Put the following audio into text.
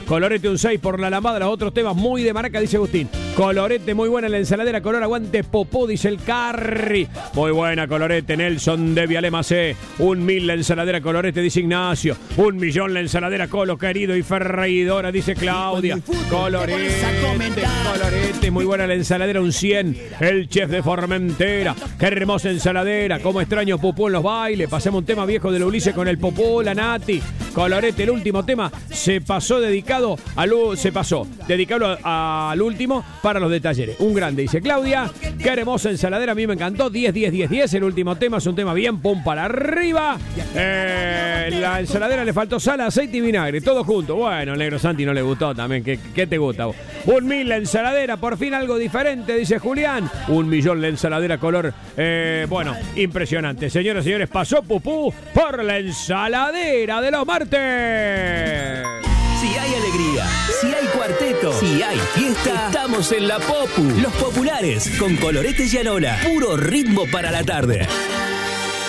Colorete un 6 por la lambada. Los otros temas muy de maraca, dice Agustín. Colorete muy buena en la ensaladera. Color aguante popó, dice el Carri. Muy buena Colorete. Nelson de Vialema C. 1.000 la ensaladera Colorete, dice Ignacio. 1.000.000 la ensaladera Colo, querido y ferreidora, dice Claudia. Colorete, muy buena la ensaladera, un 100. El chef de Formentera. Qué hermosa ensaladera. Cómo extraño Pupú en los bailes. Pasemos un tema viejo de la Ulises con el Popó, la Nati. Colorete, el último tema se pasó dedicado al último para los de Talleres. Un grande, dice Claudia. Qué hermosa ensaladera, a mí me encantó. 10, 10, 10, 10. El último tema es un tema bien pum para arriba. La ensaladera le faltó sal, aceite y vinagre, todo junto. Bueno, el negro Santi no le gustó también. ¿Qué te gusta vos? 1.000 la ensaladera, por fin algo diferente, dice Julián. 1.000.000 la ensaladera color. Bueno, impresionante. Señoras y señores, pasó Pupú por la ensaladera de los martes. Si hay alegría, si hay cuarteto, si hay fiesta, estamos en la Popu. Los populares, con Colorete y Anola. Puro ritmo para la tarde.